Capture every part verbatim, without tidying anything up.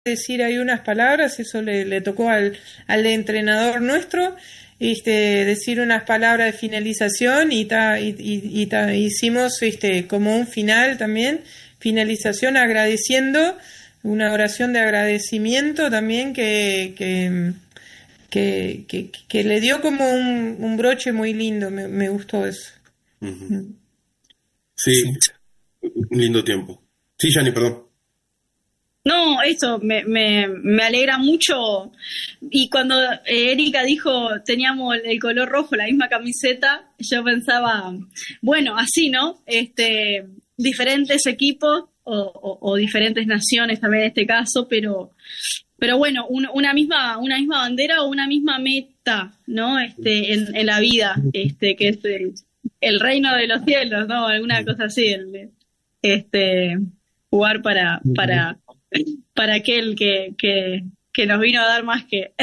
decir ahí unas palabras, eso le, le tocó al, al entrenador nuestro, este, decir unas palabras de finalización y, ta, y, y, y ta, hicimos este, como un final también, finalización agradeciendo, una oración de agradecimiento también que, que, que, que, que le dio como un, un broche muy lindo, me, me gustó eso. Ujú. Sí, un lindo tiempo. Sí, Yanni, perdón. No, eso me, me, me alegra mucho. Y cuando eh, Erika dijo teníamos el color rojo, la misma camiseta, yo pensaba, bueno, así, ¿no? Este, diferentes equipos o, o, o diferentes naciones también en este caso, pero, pero bueno, un, una misma, una misma bandera o una misma meta, ¿no? Este, en, en la vida, este, que es el, el reino de los cielos, ¿no? Alguna cosa así, el, este, jugar para, para para aquel que, que, que nos vino a dar más que,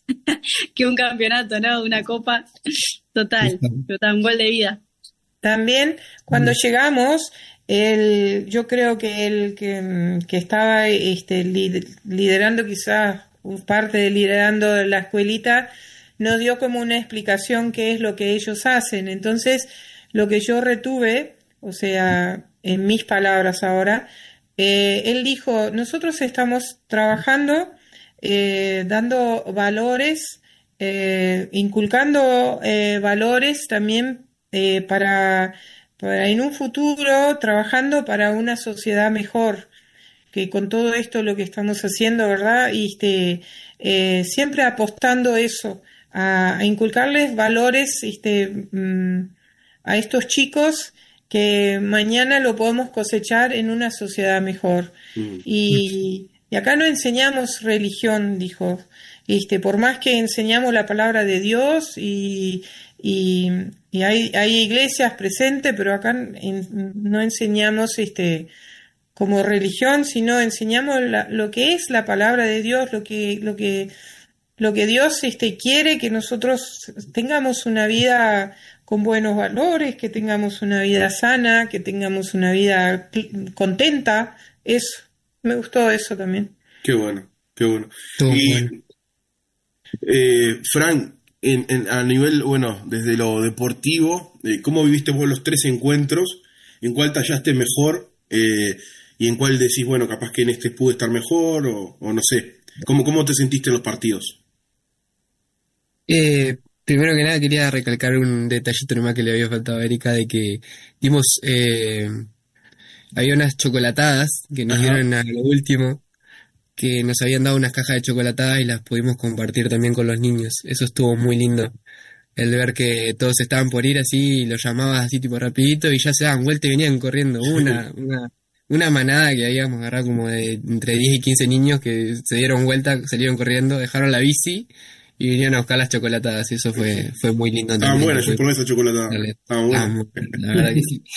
que un campeonato, ¿no? Una copa. Total, total, un gol de vida. También cuando llegamos, el, yo creo que el que, que estaba este, liderando quizás parte de liderando la escuelita, nos dio como una explicación qué es lo que ellos hacen. Entonces, lo que yo retuve, o sea, en mis palabras ahora, eh, él dijo, nosotros estamos trabajando, eh, dando valores, eh, inculcando eh, valores también eh, para, para en un futuro trabajando para una sociedad mejor, que con todo esto lo que estamos haciendo, ¿verdad? Y este, eh, siempre apostando eso, a, a inculcarles valores este, mm, a estos chicos que mañana lo podemos cosechar en una sociedad mejor. Mm. Y, y acá no enseñamos religión, dijo. Este, por más que enseñamos la palabra de Dios y, y, y hay, hay iglesias presentes, pero acá en, no enseñamos este, como religión, sino enseñamos la, lo que es la palabra de Dios, lo que, lo que, lo que Dios este, quiere que nosotros tengamos una vida con buenos valores, que tengamos una vida sana, que tengamos una vida contenta. Eso, me gustó eso también. Qué bueno, qué bueno. Todo Y, bueno. eh, Frank, en, en, a nivel, bueno, desde lo deportivo, eh, ¿cómo viviste vos los tres encuentros? ¿En cuál tallaste mejor? Eh, ¿Y en cuál decís, bueno, capaz que en este pude estar mejor? O, o no sé. ¿Cómo, ¿Cómo te sentiste en los partidos? Eh, primero que nada quería recalcar un detallito nomás que le había faltado a Erika de que dimos, eh, había unas chocolatadas que nos Ajá. dieron a lo último, que nos habían dado unas cajas de chocolatadas y las pudimos compartir también con los niños. Eso estuvo muy lindo. El ver que todos estaban por ir así y los llamabas así tipo rapidito y ya se daban vuelta y venían corriendo. Una, una, una manada que habíamos agarrado como de entre diez y quince niños que se dieron vuelta, salieron corriendo, dejaron la bici y vinieron a buscar las chocolatadas. Y eso fue, fue muy lindo Estaban también. buenas, Que yo fue, probé esa chocolatada. darle- Estaban ah, buenas. muy bueno, la verdad que sí.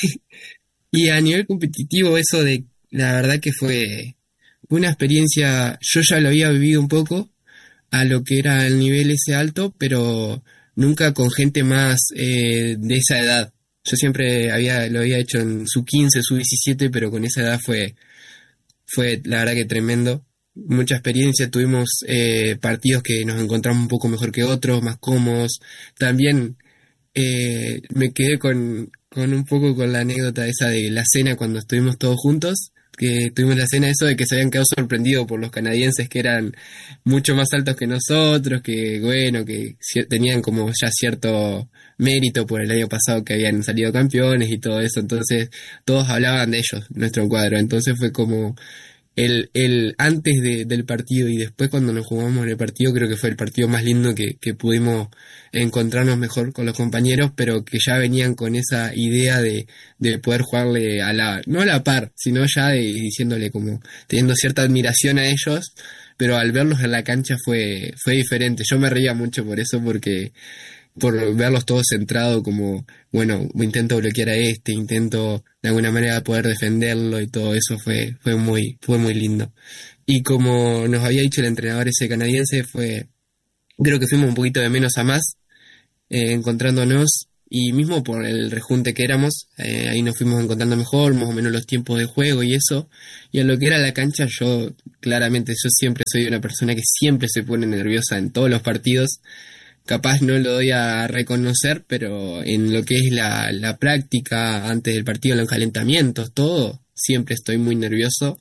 Y a nivel competitivo, eso de, la verdad que fue una experiencia, yo ya lo había vivido un poco a lo que era el nivel ese alto, pero nunca con gente más eh, de esa edad. Yo siempre había, lo había hecho en sub quince, sub diecisiete, pero con esa edad fue, fue la verdad que tremendo. Mucha experiencia, tuvimos eh, partidos que nos encontramos un poco mejor que otros, más cómodos. También eh, me quedé con, con un poco con la anécdota esa de la cena cuando estuvimos todos juntos, que tuvimos la cena eso de que se habían quedado sorprendidos por los canadienses que eran mucho más altos que nosotros, que bueno, que cier- tenían como ya cierto mérito por el año pasado que habían salido campeones y todo eso, entonces todos hablaban de ellos, nuestro cuadro, entonces fue como el, el antes de- del partido y después cuando nos jugamos en el partido, creo que fue el partido más lindo que, que pudimos encontrarnos mejor con los compañeros, pero que ya venían con esa idea de, de poder jugarle a la, no a la par, sino ya de, diciéndole como, teniendo cierta admiración a ellos, pero al verlos en la cancha fue, fue diferente. Yo me reía mucho por eso, porque por verlos todos centrados como, bueno, intento bloquear a este, intento de alguna manera poder defenderlo y todo eso fue, fue muy, fue muy lindo. Y como nos había dicho el entrenador ese canadiense, fue, creo que fuimos un poquito de menos a más, eh, encontrándonos y mismo por el rejunte que éramos, eh, ahí nos fuimos encontrando mejor, más o menos los tiempos de juego y eso. Y a lo que era la cancha, yo claramente, yo siempre soy una persona que siempre se pone nerviosa en todos los partidos. Capaz no lo doy a reconocer, pero en lo que es la, la práctica antes del partido, en los calentamientos, todo, siempre estoy muy nervioso.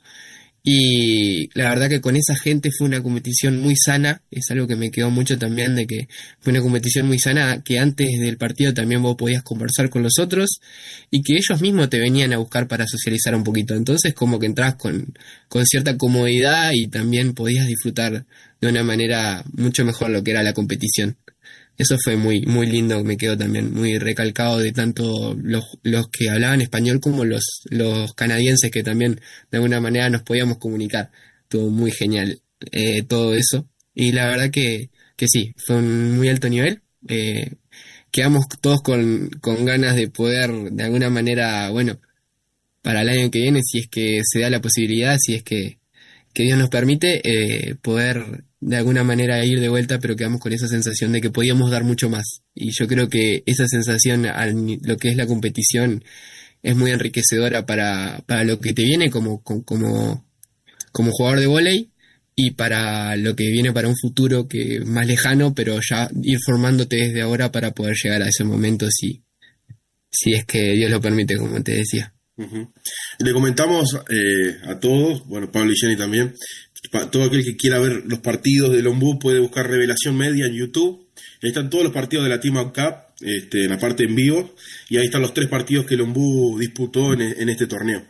Y la verdad que con esa gente fue una competición muy sana, es algo que me quedó mucho también, de que fue una competición muy sana, que antes del partido también vos podías conversar con los otros y que ellos mismos te venían a buscar para socializar un poquito. Entonces como que entrabas con, con cierta comodidad y también podías disfrutar de una manera mucho mejor lo que era la competición. Eso fue muy muy lindo, me quedó también muy recalcado de tanto los, los que hablaban español como los, los canadienses, que también de alguna manera nos podíamos comunicar. Estuvo muy genial eh, todo eso. Y la verdad que, que sí, fue un muy alto nivel. Eh, quedamos todos con, con ganas de poder de alguna manera, bueno, para el año que viene, si es que se da la posibilidad, si es que que Dios nos permite eh, poder de alguna manera ir de vuelta, pero quedamos con esa sensación de que podíamos dar mucho más. Y yo creo que esa sensación, al, lo que es la competición, es muy enriquecedora para, para lo que te viene como, como, como jugador de vóley y para lo que viene para un futuro que más lejano, pero ya ir formándote desde ahora para poder llegar a ese momento si, si es que Dios lo permite, como te decía. Uh-huh. Le comentamos eh, a todos, bueno, Pablo y Jenny también, pa- todo aquel que quiera ver los partidos del Ombú puede buscar Revelación Media en YouTube. Ahí están todos los partidos de la Team Up Cup, este, en la parte en vivo, y ahí están los tres partidos que el Ombú disputó en, en este torneo.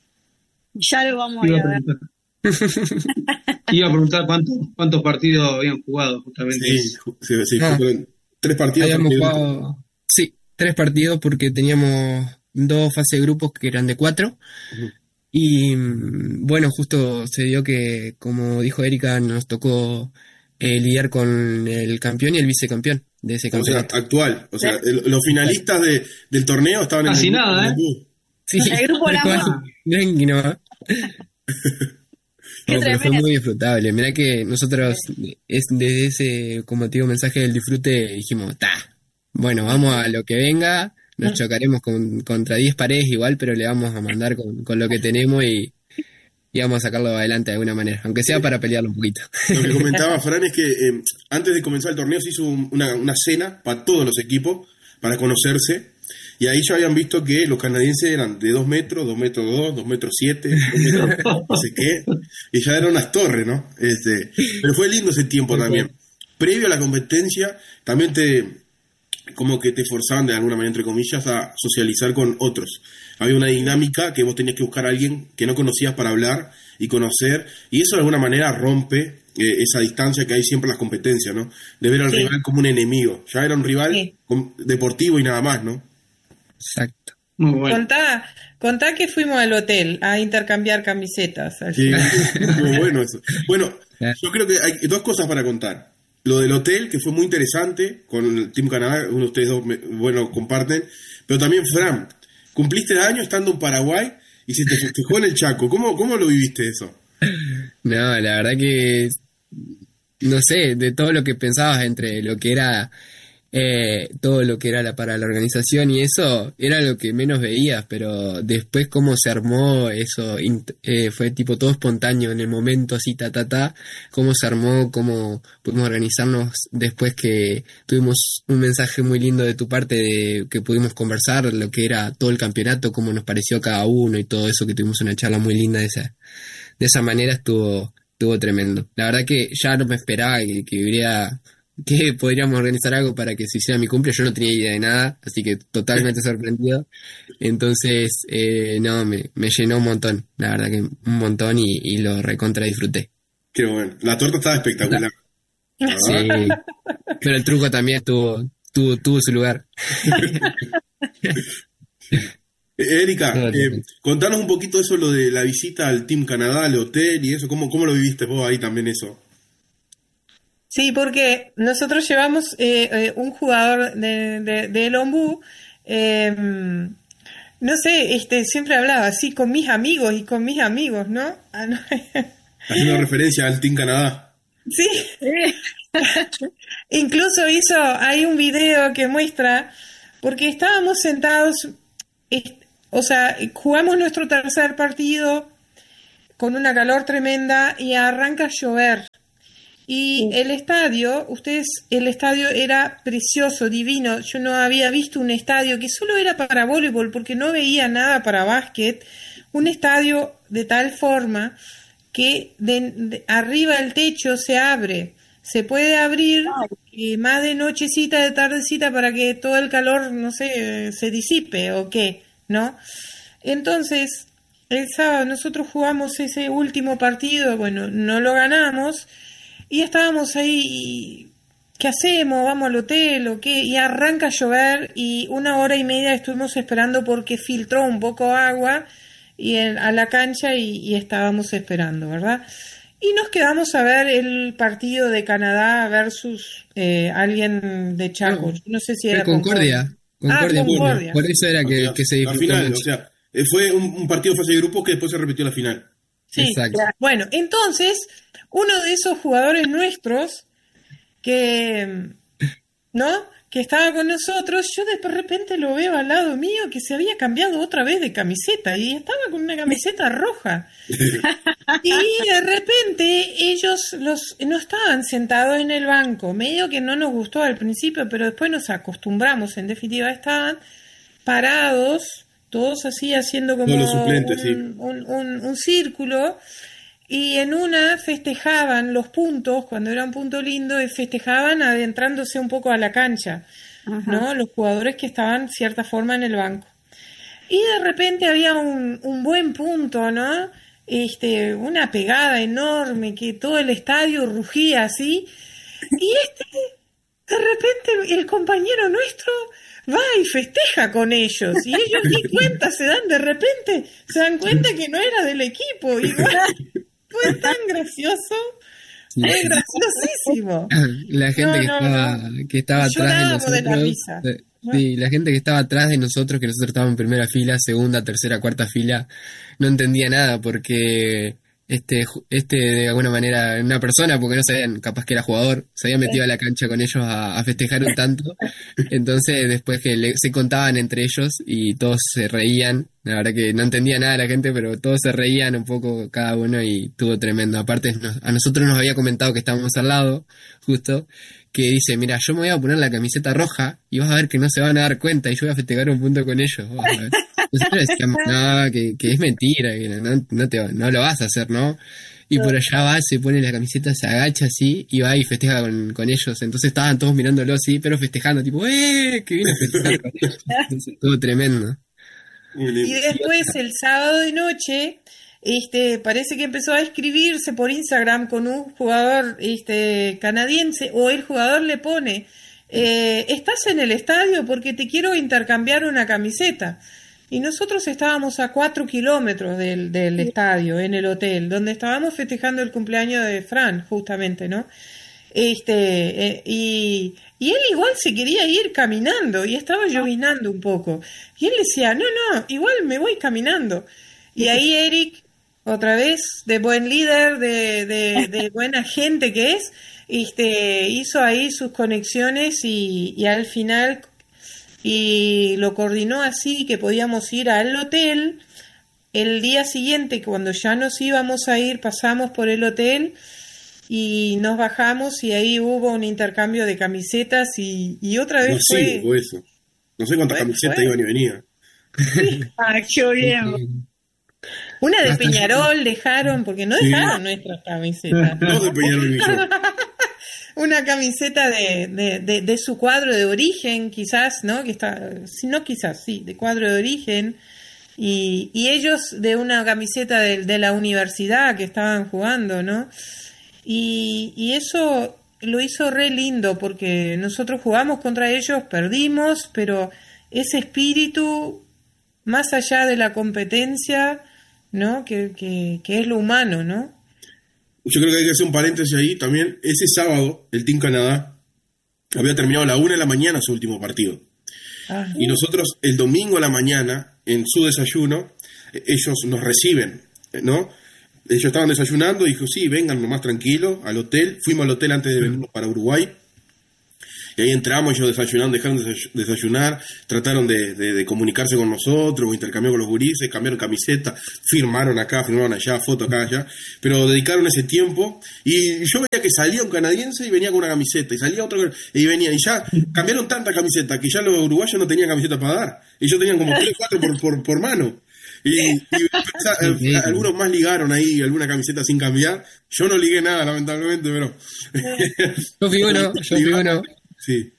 Ya lo vamos a Iba ir a a ver. preguntar, iba a preguntar cuántos, cuántos partidos habían jugado justamente. Sí, ju- sí, sí, Ah. fueron tres partidos. Habíamos partidos- jugado, sí, tres partidos porque teníamos dos fases de grupos que eran de cuatro. Ujú. Y mm, bueno, justo se dio que, como dijo Erika, nos tocó eh, lidiar con el campeón y el vicecampeón de ese O sea, campeonato. actual. O sea, el- los finalistas de, del torneo estaban en Casi el, nada, en el ¿eh? Ombú. Sí, El grupo tal La cual. Mona. Tranqui, ¿no? No, pero fue tremendo. muy disfrutable. Mirá que nosotros, es desde ese, como te digo, mensaje del disfrute, dijimos, ta, bueno, vamos a lo que venga, nos chocaremos con, contra diez paredes igual, pero le vamos a mandar con, con lo que tenemos y, y vamos a sacarlo adelante de alguna manera, aunque sea para pelearlo un poquito. Lo que comentaba Fran es que eh, antes de comenzar el torneo se hizo un- una, una cena para todos los equipos, para conocerse, y ahí ya habían visto que los canadienses eran de dos metros, dos metros dos, dos metros siete, dos metros no sé qué, y ya eran unas torres, ¿no? Este, pero fue lindo ese tiempo también. Previo a la competencia, también te, como que te forzaban de alguna manera, entre comillas, a socializar con otros. Había una dinámica que vos tenías que buscar a alguien que no conocías para hablar y conocer, y eso de alguna manera rompe eh, esa distancia que hay siempre en las competencias, ¿no? De ver al Sí. rival como un enemigo. Ya era un rival Sí. com- deportivo y nada más, ¿no? Exacto. Muy bueno. Contá, contá que fuimos al hotel a intercambiar camisetas. Sí, estuvo bueno eso. Bueno, Claro. yo creo que hay dos cosas para contar. Lo del hotel, que fue muy interesante, con el Team Canadá, uno de ustedes dos, me- bueno, comparten, pero también Fran, cumpliste el año estando en Paraguay y se te festejó en el Chaco. ¿Cómo, cómo lo viviste eso? No, la verdad que, no sé, de todo lo que pensabas entre lo que era, eh, todo lo que era la, para la organización y eso, era lo que menos veías, pero después cómo se armó eso, int- eh, fue tipo todo espontáneo en el momento, así, ta, ta, ta, cómo se armó, cómo pudimos organizarnos después que tuvimos un mensaje muy lindo de tu parte de que pudimos conversar lo que era todo el campeonato, cómo nos pareció cada uno y todo eso, que tuvimos una charla muy linda de esa, de esa manera estuvo, estuvo tremendo. La verdad que ya no me esperaba que, que hubiera, que podríamos organizar algo para que se hiciera mi cumple. Yo no tenía idea de nada, así que totalmente sorprendido. Entonces, eh, no, me, me llenó un montón, la verdad que un montón y, y lo recontra disfruté. Qué bueno. La torta estaba espectacular. Sí, pero el truco también estuvo, tuvo, tuvo su lugar. Eh, Erika, No, eh, no. contanos un poquito eso, lo de la visita al Team Canadá, al hotel y eso. ¿Cómo, cómo lo viviste vos ahí también eso? Sí, porque nosotros llevamos eh, eh, un jugador de, de, del Ombú, eh, no sé, este, siempre hablaba así con mis amigos y con mis amigos, ¿no? Ah, no. Haciendo referencia al Team Canadá. Sí, incluso hizo, hay un video que muestra porque estábamos sentados, est- o sea, jugamos nuestro tercer partido con una calor tremenda y arranca a llover. Y el estadio, ustedes, el estadio era precioso, divino. Yo no había visto un estadio que solo era para voleibol porque no veía nada para básquet. Un estadio de tal forma que de, de- arriba el techo se abre. Se puede abrir eh, más de nochecita, de tardecita, para que todo el calor, no sé, se disipe o qué, ¿no? Entonces, el sábado nosotros jugamos ese último partido, bueno, no lo ganamos. Y estábamos ahí, ¿qué hacemos? ¿Vamos al hotel o qué? Y arranca a llover y una hora y media estuvimos esperando porque filtró un poco agua y en- a la cancha y, y estábamos esperando, ¿verdad? Y nos quedamos a ver el partido de Canadá versus eh, alguien de Chaco. No, Yo no sé si fue era Concordia. Concordia, Ah, por- Concordia. por eso era que, La, que se la disfrutó final, mucho. o sea, eh, fue un, un partido de fase de grupo que después se repitió la final. Sí, Exacto. bueno, entonces, uno de esos jugadores nuestros que, ¿no? Que estaba con nosotros, yo de repente lo veo al lado mío que se había cambiado otra vez de camiseta y estaba con una camiseta roja. Y de repente ellos los no estaban sentados en el banco, medio que no nos gustó al principio, pero después nos acostumbramos, en definitiva estaban parados, todos así haciendo como Todos los suplentes, un, sí. un, un- un círculo, y en una festejaban los puntos, cuando era un punto lindo, y festejaban adentrándose un poco a la cancha, Ajá. ¿no? Los jugadores que estaban cierta forma en el banco. Y de repente había un, un buen punto, ¿no? Este, una pegada enorme que todo el estadio rugía así. Y este, de repente, el compañero nuestro va y festeja con ellos. Y ellos ni cuenta se dan, de repente se dan cuenta que no era del equipo. Igual fue tan gracioso, Sí, fue sí. graciosísimo. La gente No, que no, estaba, no. que estaba atrás de Llorábamos de la nosotros. risa. eh, Sí, la gente que estaba atrás de nosotros, que nosotros estábamos en primera fila, segunda, tercera, cuarta fila, no entendía nada porque este, ju- este de alguna manera, una persona, porque no sabían, capaz que era jugador, se había metido a la cancha con ellos a, a festejar un tanto. Entonces, después que le- se contaban entre ellos y todos se reían, la verdad que no entendía nada la gente, pero todos se reían un poco cada uno y estuvo tremendo. Aparte, nos- a nosotros nos había comentado que estábamos al lado, justo, que dice, mira, yo me voy a poner la camiseta roja y vas a ver que no se van a dar cuenta y yo voy a festejar un punto con ellos. Vas a ver. Nosotros decíamos, no, que, que es mentira, que no, no, te, no lo vas a hacer, ¿no? Y por allá va, se pone la camiseta, se agacha así y va y festeja con, con ellos. Entonces estaban todos mirándolo así, pero festejando, tipo, ¡eh! Que viene a festejar con ellos. Entonces, estuvo tremendo. Muy Y lindo. después el sábado de noche, este, parece que empezó a escribirse por Instagram con un jugador este, canadiense, o el jugador le pone, eh, ¿estás en el estadio? Porque te quiero intercambiar una camiseta. Y nosotros estábamos a cuatro kilómetros del, del estadio, en el hotel, donde estábamos festejando el cumpleaños de Fran, justamente, ¿no? Este, eh, y, y él igual se quería ir caminando y estaba llovinando un poco. Y él decía, no, no, igual me voy caminando. Y ahí Eric, otra vez, de buen líder, de, de, de buena gente que es, este, hizo ahí sus conexiones y, y al final y lo coordinó así que podíamos ir al hotel. El día siguiente, cuando ya nos íbamos a ir, pasamos por el hotel y nos bajamos y ahí hubo un intercambio de camisetas y, y otra vez Masivo fue... fue eso. No sé cuántas Fue- camisetas fue. iban y venían. Ah, qué bien. Una de Hasta yo- Peñarol dejaron, porque no Sí. dejaron nuestras camisetas. No de Peñarol ni yo. Una camiseta de, de, de, de su cuadro de origen, quizás, ¿no? Que está, si no quizás, sí, de cuadro de origen. Y, y ellos de una camiseta de, de la universidad que estaban jugando, ¿no? Y, y eso lo hizo re lindo porque nosotros jugamos contra ellos, perdimos, pero ese espíritu, más allá de la competencia, ¿no? Que, que, que es lo humano, ¿no? Yo creo que hay que hacer un paréntesis ahí también. Ese sábado, el Team Canadá había terminado a la una de la mañana su último partido. Ah, Y nosotros el domingo a la mañana, en su desayuno, eh, ellos nos reciben, eh, ¿no? Ellos estaban desayunando y dijo, sí, vengan nomás tranquilo al hotel. Fuimos al hotel antes de venirnos para Uruguay. Y ahí entramos, ellos desayunaron, dejaron de desayunar, trataron de, de, de comunicarse con nosotros, intercambiaron con los gurises, cambiaron camiseta, firmaron acá, firmaron allá, foto acá, allá, pero dedicaron ese tiempo, y yo veía que salía un canadiense y venía con una camiseta, y salía otro, y venía, y ya cambiaron tantas camisetas que ya los uruguayos no tenían camiseta para dar, ellos tenían como tres, cuatro por, por, por mano. Y, y sí, algunos más ligaron ahí alguna camiseta sin cambiar. Yo no ligué nada, lamentablemente, pero yo fui uno, yo fui uno. Sí.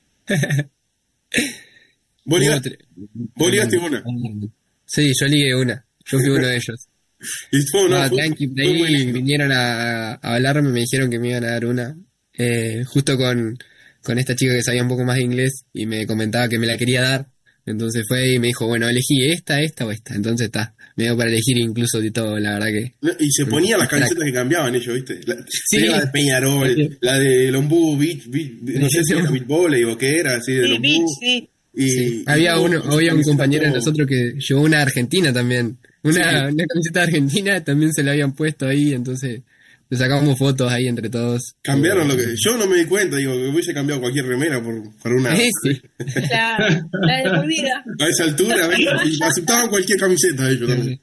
¿Vos ligaste, ¿Vos ligaste una? Sí, yo ligué una. Yo fui uno de ellos. Y fue, no, no, fue, tranqui, de ahí vinieron a, a hablarme, me dijeron que me iban a dar una. Eh, justo con, con esta chica que sabía un poco más de inglés y me comentaba que me la quería dar. Entonces fue y me dijo, bueno, elegí esta, esta o esta. Entonces está, me dio para elegir incluso de todo, la verdad que... Y se ponían las camisetas que cambiaban ellos, ¿viste? La, sí. la de Peñarol, sí. La de Lombú, Beach, Beach, no sé si era Beach Volley o qué era, así de sí, Lombú. Beach, sí. Y, sí. y había no, uno, había un compañero de todo... nosotros que llevó una argentina también. Una, sí. una camiseta argentina también se la habían puesto ahí, entonces... Le sacamos fotos ahí entre todos. Cambiaron lo que... Yo no me di cuenta, digo, que hubiese cambiado cualquier remera por, por una... Sí, sí. La, la de por vida. A esa altura, ¿ves? Y aceptaban cualquier camiseta ellos también.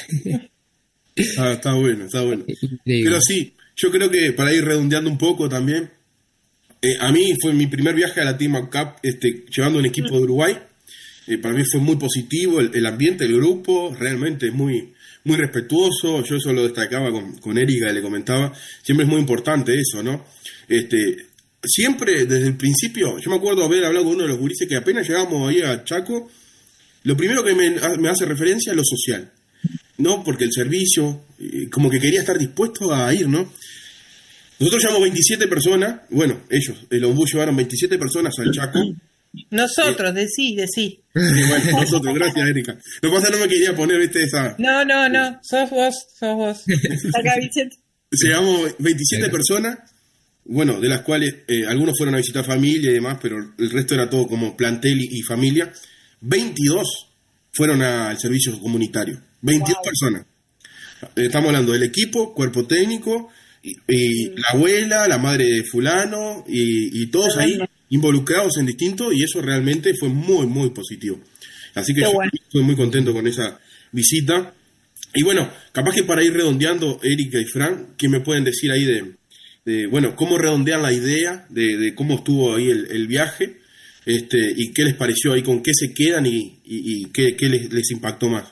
Ah, está bueno, está bueno. Increíble. Pero sí, yo creo que para ir redondeando un poco también, eh, a mí fue mi primer viaje a la Team Cup, este, llevando un equipo de Uruguay. Eh, para mí fue muy positivo el, el ambiente, el grupo, realmente muy... muy respetuoso, yo eso lo destacaba con, con Erika, le comentaba, siempre es muy importante eso, ¿no? Este, siempre, desde el principio, yo me acuerdo haber hablado con uno de los gurises que apenas llegamos ahí a Chaco, lo primero que me, me hace referencia es lo social, ¿no? Porque el servicio, eh, como que quería estar dispuesto a ir, ¿no? Nosotros llevamos veintisiete personas, bueno, ellos, el Ombú llevaron veintisiete personas al Chaco. Nosotros, eh, decí, decí. Sí, bueno, nosotros, gracias, Erika. Lo que pasa no me quería poner, viste, esa... No, no, no, sos vos, sos vos. Acá, Vicente. Llevamos veintisiete personas, bueno, de las cuales eh, algunos fueron a visitar familia y demás, pero el resto era todo como plantel y, y familia. veintidós fueron a, al servicio comunitario. veintidós wow. personas. Estamos hablando del equipo, cuerpo técnico, y, y la abuela, la madre de fulano, y, y todos ahí involucrados en distinto, y eso realmente fue muy, muy positivo. Así que Qué yo bueno. estoy muy contento con esa visita. Y bueno, capaz que para ir redondeando, Erika y Fran, ¿qué me pueden decir ahí de, de bueno, cómo redondean la idea de, de cómo estuvo ahí el, el viaje, este, y qué les pareció ahí, con qué se quedan y, y, y qué, qué les, les impactó más?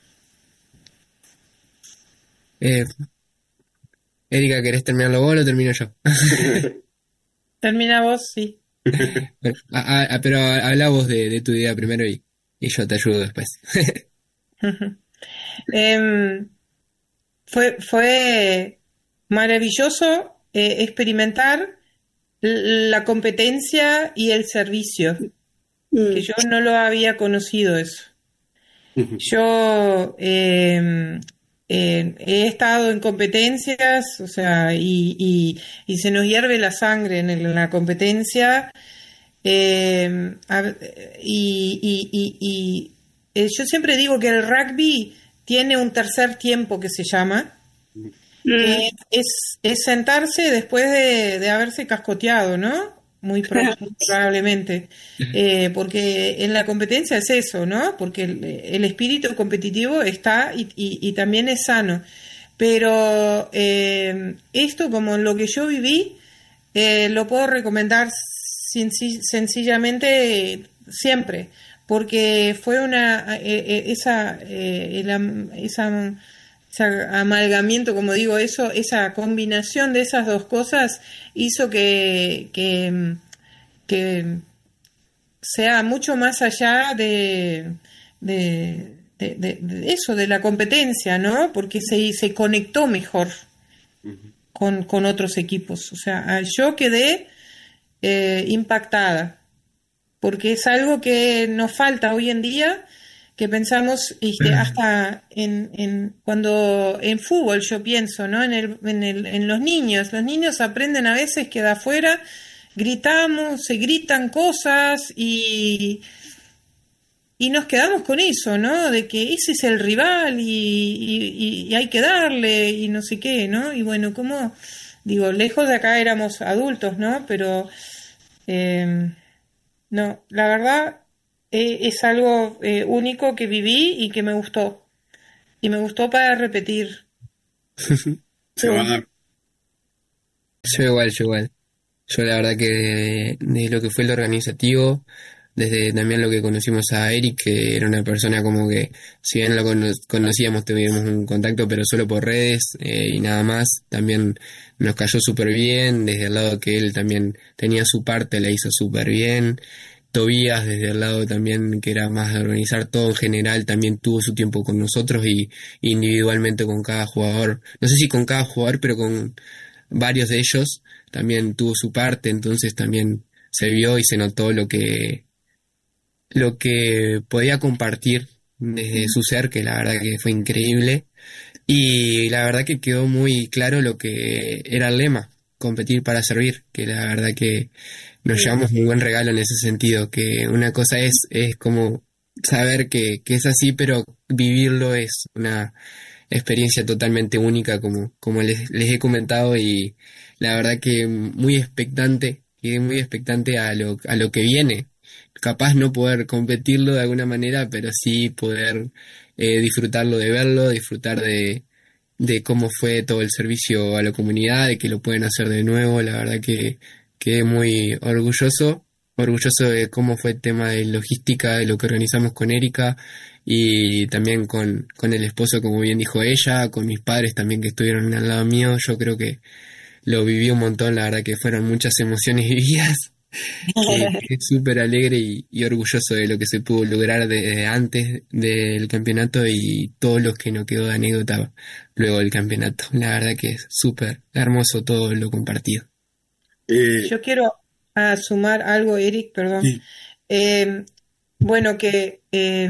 Eh, Erika, ¿querés terminarlo vos o lo termino yo? Termina vos, sí. Pero, a, a, pero habla vos de, de tu idea primero y, y yo te ayudo después. eh, fue, fue maravilloso eh, experimentar la competencia y el servicio, mm. que yo no lo había conocido eso. Yo eh, eh, he estado en competencias, o sea, y, y, y se nos hierve la sangre en, el, en la competencia, eh, y, y, y, y eh, yo siempre digo que el rugby tiene un tercer tiempo que se llama, mm. que es, es sentarse después de, de haberse cascoteado, ¿no? Muy probablemente, eh, porque en la competencia es eso, ¿no? Porque el, el espíritu competitivo está y, y, y también es sano, pero eh, esto, como lo que yo viví, eh, lo puedo recomendar senc- sencillamente siempre, porque fue una eh, esa eh, el, esa ese amalgamiento, como digo, eso, esa combinación de esas dos cosas hizo que, que, que sea mucho más allá de, de, de, de, de eso, de la competencia, ¿no? Porque se, se conectó mejor con, con otros equipos. O sea, yo quedé eh, impactada, porque es algo que nos falta hoy en día, que pensamos este, hasta en, en cuando en fútbol yo pienso, ¿no? En, el, en, el, en los niños, los niños aprenden a veces que de afuera gritamos, se gritan cosas y, y nos quedamos con eso, ¿no? De que ese es el rival y, y, y hay que darle y no sé qué, ¿no? Y bueno, como digo, lejos de acá éramos adultos, ¿no? Pero Eh, no, la verdad eh, es algo eh, único que viví y que me gustó. Y me gustó para repetir. Se va a dar. Yo igual, yo igual. Yo la verdad que de, de lo que fue el organizativo, desde también lo que conocimos a Eric, que era una persona como que, si bien lo cono- conocíamos, tuvimos un contacto, pero solo por redes eh, y nada más, también nos cayó súper bien, desde el lado que él también tenía su parte, la hizo súper bien. Tobías, desde el lado también que era más de organizar todo en general, también tuvo su tiempo con nosotros y individualmente con cada jugador. No sé si con cada jugador, pero con varios de ellos también tuvo su parte, entonces también se vio y se notó lo que, lo que podía compartir desde su ser, que la verdad que fue increíble. Y la verdad que quedó muy claro lo que era el lema, competir para servir, que la verdad que nos Sí. llevamos un buen regalo en ese sentido, que una cosa es, es como saber que, que es así, pero vivirlo es una experiencia totalmente única, como, como les, les he comentado, y la verdad que muy expectante, quedé muy expectante a lo, a lo que viene. Capaz no poder competirlo de alguna manera, pero sí poder eh, disfrutarlo de verlo, disfrutar de, de cómo fue todo el servicio a la comunidad, de que lo pueden hacer de nuevo. La verdad que quedé muy orgulloso, orgulloso de cómo fue el tema de logística, de lo que organizamos con Erika y también con, con el esposo, como bien dijo ella, con mis padres también que estuvieron al lado mío. Yo creo que lo viví un montón, la verdad que fueron muchas emociones vividas, que que es súper alegre y, y orgulloso de lo que se pudo lograr desde antes del campeonato y todo lo que nos quedó de anécdota luego del campeonato. La verdad que es súper hermoso todo lo compartido. Eh, Yo quiero ah, sumar algo, Eric, perdón. sí, Eh, bueno, que, eh,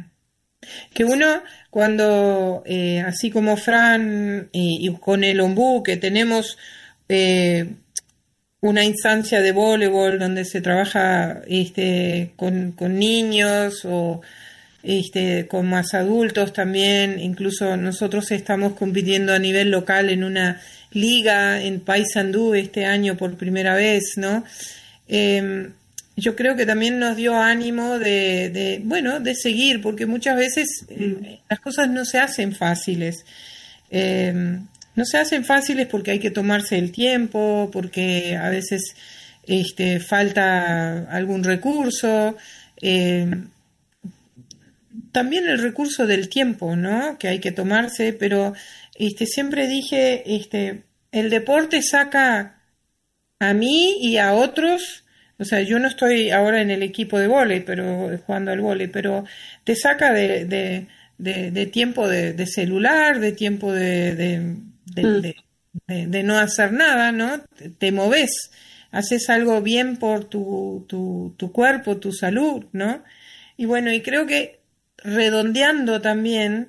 que uno cuando, eh, así como Fran y, y con el ombú, que tenemos eh, una instancia de voleibol donde se trabaja este, con, con niños o este, con más adultos también, incluso nosotros estamos compitiendo a nivel local en una liga en Paysandú este año por primera vez, ¿no? Eh, yo creo que también nos dio ánimo de, de, bueno, de seguir, porque muchas veces eh, las cosas no se hacen fáciles. Eh, no se hacen fáciles porque hay que tomarse el tiempo, porque a veces este, falta algún recurso. Eh, también el recurso del tiempo, ¿no? Que hay que tomarse, pero este, siempre dije, este, el deporte saca a mí y a otros, o sea, yo no estoy ahora en el equipo de vóley, pero jugando al vóley, pero te saca de, de, de, de tiempo de, de celular, de tiempo de, de, de, Mm. de- de- de no hacer nada, ¿no? Te, te moves, haces algo bien por tu, tu, tu cuerpo, tu salud, ¿no? Y bueno, y creo que redondeando también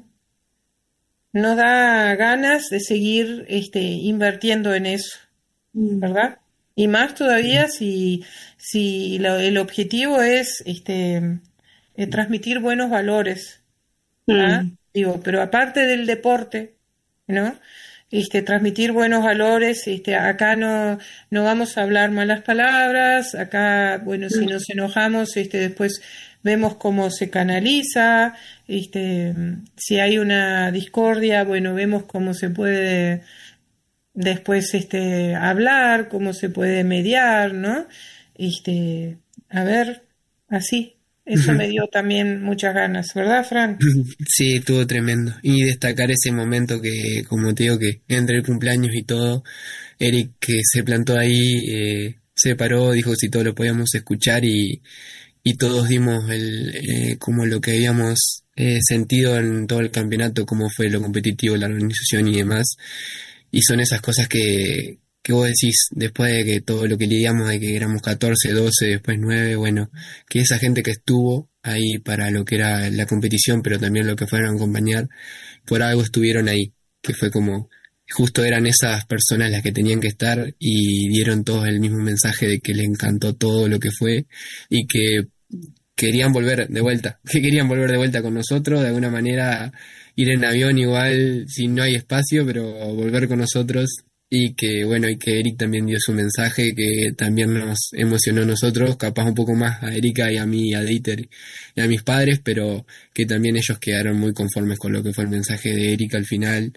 nos da ganas de seguir este, invirtiendo en eso, ¿verdad? Y más todavía si, si lo- el objetivo es este, eh, transmitir buenos valores, ¿ah? Mm. Digo, pero aparte del deporte, ¿no? Este, transmitir buenos valores, este, acá no, no vamos a hablar malas palabras, acá, bueno, si nos enojamos, este, después vemos cómo se canaliza, este, si hay una discordia, bueno, vemos cómo se puede después este hablar, cómo se puede mediar, ¿no? Este, a ver, así. Eso me dio también muchas ganas, ¿verdad, Fran? Sí, estuvo tremendo. Y destacar ese momento que, como te digo, que entre el cumpleaños y todo, Eric que se plantó ahí, eh, se paró, dijo si todos lo podíamos escuchar y, y todos dimos el, eh, como lo que habíamos eh, sentido en todo el campeonato, cómo fue lo competitivo, la organización y demás. Y son esas cosas que, que vos decís, después de que todo lo que lidiamos, de que éramos catorce, doce, después nueve, bueno, que esa gente que estuvo ahí para lo que era la competición, pero también lo que fueron a acompañar, por algo estuvieron ahí, que fue como, justo eran esas personas las que tenían que estar y dieron todos el mismo mensaje de que le encantó todo lo que fue y que querían volver de vuelta, que querían volver de vuelta con nosotros, de alguna manera ir en avión igual si no hay espacio, pero volver con nosotros y que bueno, y que Eric también dio su mensaje que también nos emocionó a nosotros, capaz un poco más a Erika y a mí, a Dieter y a mis padres, pero que también ellos quedaron muy conformes con lo que fue el mensaje de Erika al final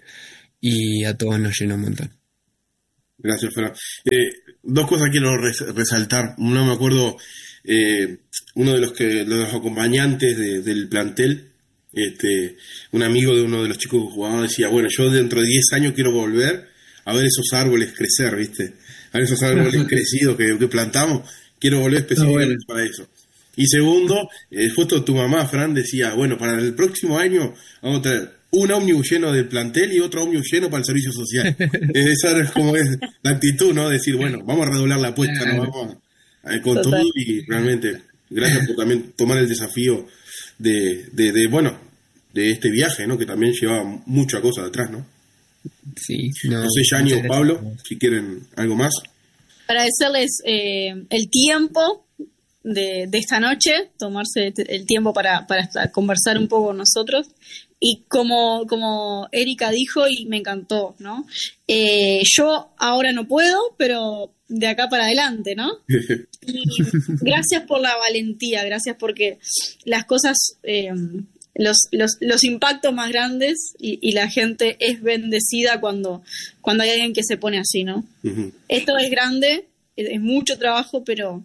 y a todos nos llenó un montón. Gracias, Fran. Eh, dos cosas quiero res- resaltar. Uno me acuerdo, eh, uno de los que de los acompañantes de- del plantel, este, un amigo de uno de los chicos que jugaban decía, bueno, yo dentro de diez años quiero volver a ver esos árboles crecer, ¿viste? A ver esos árboles crecidos que, que plantamos, quiero volver específicamente bueno. para eso. Y segundo, eh, justo tu mamá, Fran, decía, bueno, para el próximo año vamos a traer un ómnibus lleno del plantel y otro ómnibus lleno para el servicio social. Eh, Esa es como es la actitud, ¿no? Decir, bueno, vamos a redoblar la apuesta, ¿no? Claro. Vamos a, a- con Total. todo y realmente, gracias por también tomar el desafío de, de, de, bueno, de este viaje, ¿no? Que también lleva mucha cosa detrás, ¿no? Sí, no, No sé, Yani o muchas Pablo, gracias. si quieren algo más. Agradecerles eh, el tiempo de, de esta noche, tomarse el tiempo para, para estar- conversar un poco con nosotros. Y como, como Erika dijo, y me encantó, ¿no? Eh, yo ahora no puedo, pero de acá para adelante, ¿no? Y gracias por la valentía, gracias porque las cosas, eh, los, los, los impactos más grandes y, y la gente es bendecida cuando, cuando hay alguien que se pone así, ¿no? Ujú. Esto es grande, es, es mucho trabajo, pero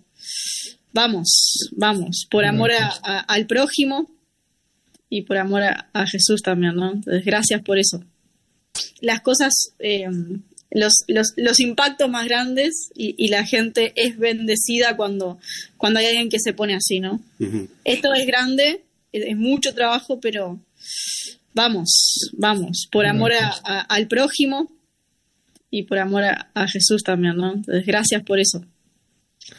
vamos, vamos, por amor a- a- al prójimo y por amor a, a Jesús también, ¿no? Entonces, gracias por eso. Las cosas, eh, los, los, los impactos más grandes y, y la gente es bendecida cuando, cuando hay alguien que se pone así, ¿no? Ujú. Esto es grande, es, es mucho trabajo, pero vamos, vamos, por amor a- a- al prójimo y por amor a, a Jesús también, ¿no? Entonces, gracias por eso.